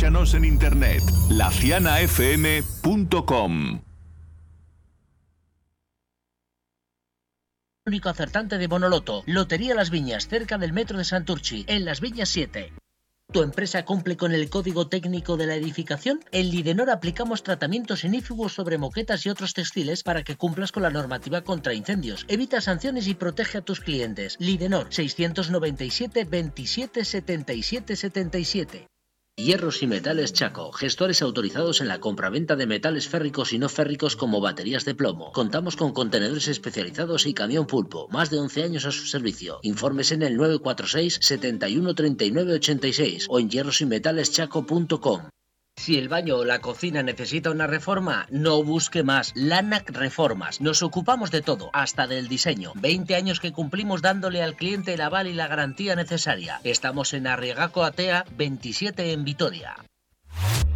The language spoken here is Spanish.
Escúchanos en internet, lacianafm.com. Único acertante de Bonoloto. Lotería Las Viñas, cerca del metro de Santurchi, en Las Viñas 7. ¿Tu empresa cumple con el código técnico de la edificación? En Lidenor aplicamos tratamientos inífudos sobre moquetas y otros textiles para que cumplas con la normativa contra incendios. Evita sanciones y protege a tus clientes. Lidenor 697 27 77 77. Hierros y Metales Chaco, gestores autorizados en la compraventa de metales férricos y no férricos como baterías de plomo. Contamos con contenedores especializados y camión pulpo, más de 11 años a su servicio. Informes en el 946 71 39 86 o en hierrosymetaleschaco.com. Si el baño o la cocina necesita una reforma, no busque más. Lanac Reformas. Nos ocupamos de todo, hasta del diseño. 20 años que cumplimos dándole al cliente el aval y la garantía necesaria. Estamos en Arriaga Coatea 27 en Vitoria.